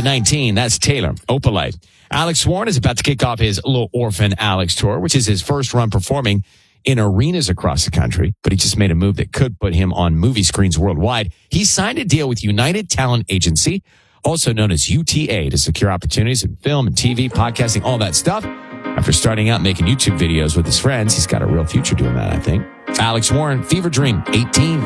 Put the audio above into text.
to 19. That's Taylor Opalite. Alex Warren is about to kick off his Little Orphan Alex tour, which is his first run performing in arenas across the country, but he just made a move that could put him on movie screens worldwide. He signed a deal with United Talent Agency, also known as UTA, to secure opportunities in film and TV, podcasting, all that stuff. After starting out making YouTube videos with his friends, he's got a real future doing that, I think. Alex Warren, Fever Dream, 18.